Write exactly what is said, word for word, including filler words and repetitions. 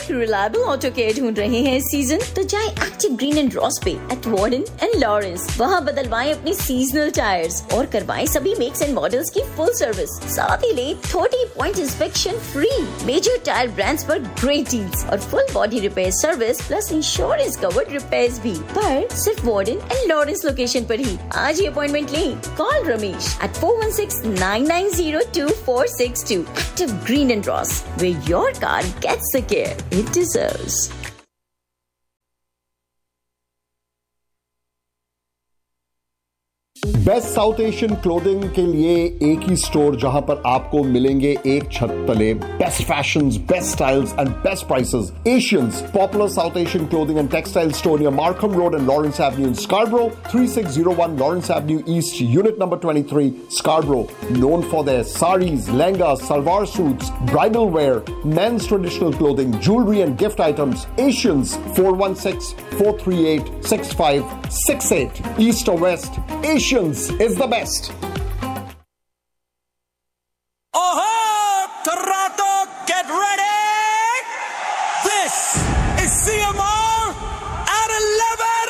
एक reliable auto care ढूंढ रहे हैं इस सीजन, तो जाए एक्टिव ग्रीन एंड रॉस पे एट वार्डन एंड लॉरेंस। वहाँ बदलवाएं अपनी सीजनल टायर्स और करवाएं सभी मेक्स एंड मॉडल्स की फुल सर्विस। साथ ही ले thirty point inspection free, major tyre brands पर ग्रेट डील्स और full body repair service plus insurance covered repairs भी, पर सिर्फ वार्डन एंड लॉरेंस लोकेशन पर ही। आज ही अपॉइंटमेंट लें। Call Ramesh eight four one six nine nine zero to four six to. Active green and Ross, where your car gets the care it deserves. Best south Asian clothing के लिए एक ही store जहां पर आपको मिलेंगे एक छत तले best fashions, best styles and best prices. Asians popular south Asian clothing and textile store near Markham Road and Lawrence Avenue in Scarborough, three six zero one Lawrence Avenue East, unit number twenty-three, Scarborough. Known for their saris, lehengas, salwar suits, bridal wear, men's traditional clothing, jewelry and gift items. Asians four one six, four three eight, six five six eight. East or West, Asians is the best.